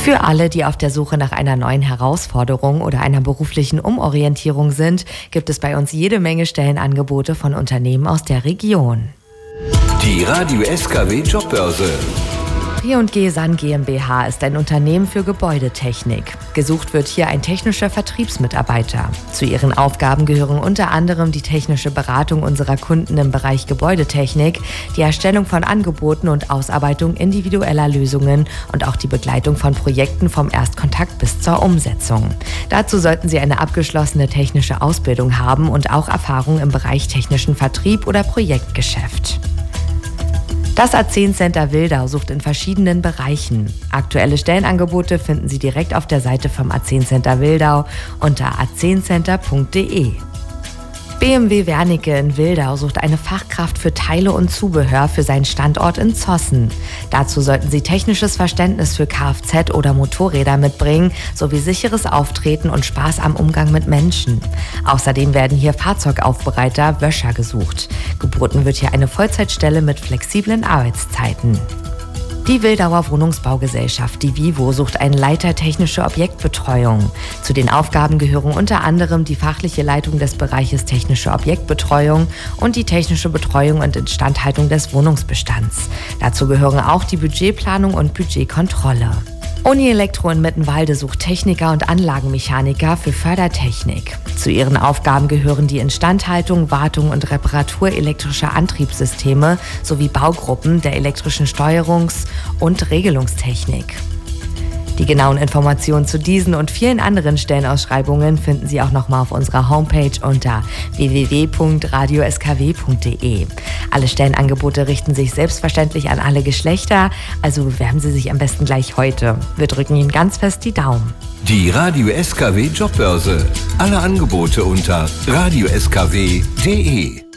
Für alle, die auf der Suche nach einer neuen Herausforderung oder einer beruflichen Umorientierung sind, gibt es bei uns jede Menge Stellenangebote von Unternehmen aus der Region. Die Radio SKW Jobbörse. P&G San GmbH ist ein Unternehmen für Gebäudetechnik. Gesucht wird hier ein technischer Vertriebsmitarbeiter. Zu ihren Aufgaben gehören unter anderem die technische Beratung unserer Kunden im Bereich Gebäudetechnik, die Erstellung von Angeboten und Ausarbeitung individueller Lösungen und auch die Begleitung von Projekten vom Erstkontakt bis zur Umsetzung. Dazu sollten Sie eine abgeschlossene technische Ausbildung haben und auch Erfahrung im Bereich technischen Vertrieb oder Projektgeschäft. Das A10 Center Wildau sucht in verschiedenen Bereichen. Aktuelle Stellenangebote finden Sie direkt auf der Seite vom A10 Center Wildau unter a10center.de. BMW Wernicke in Wildau sucht eine Fachkraft für Teile und Zubehör für seinen Standort in Zossen. Dazu sollten Sie technisches Verständnis für Kfz oder Motorräder mitbringen, sowie sicheres Auftreten und Spaß am Umgang mit Menschen. Außerdem werden hier Fahrzeugaufbereiter, Wöscher gesucht. Geboten wird hier eine Vollzeitstelle mit flexiblen Arbeitszeiten. Die Wildauer Wohnungsbaugesellschaft, die Vivo, sucht einen Leiter technische Objektbetreuung. Zu den Aufgaben gehören unter anderem die fachliche Leitung des Bereiches technische Objektbetreuung und die technische Betreuung und Instandhaltung des Wohnungsbestands. Dazu gehören auch die Budgetplanung und Budgetkontrolle. Uni Elektro in Mittenwalde sucht Techniker und Anlagenmechaniker für Fördertechnik. Zu ihren Aufgaben gehören die Instandhaltung, Wartung und Reparatur elektrischer Antriebssysteme sowie Baugruppen der elektrischen Steuerungs- und Regelungstechnik. Die genauen Informationen zu diesen und vielen anderen Stellenausschreibungen finden Sie auch nochmal auf unserer Homepage unter www.radioskw.de. Alle Stellenangebote richten sich selbstverständlich an alle Geschlechter, also bewerben Sie sich am besten gleich heute. Wir drücken Ihnen ganz fest die Daumen. Die Radio SKW Jobbörse. Alle Angebote unter radioskw.de.